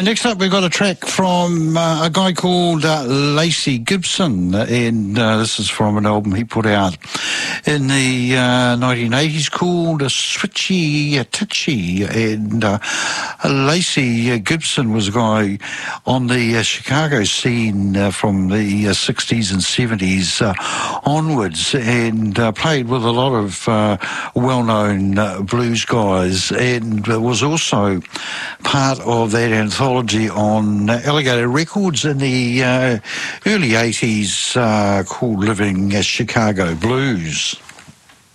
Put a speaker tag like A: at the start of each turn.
A: Next up, we've got a track from a guy called Lacey Gibson, and this is from an album he put out in the 1980s called Switchy Titchy. And Lacey Gibson was a guy on the Chicago scene from the 60s and 70s onwards, and played with a lot of well-known blues guys, and was also part of that anthology on Alligator Records in the early 80s called Living Chicago Blues.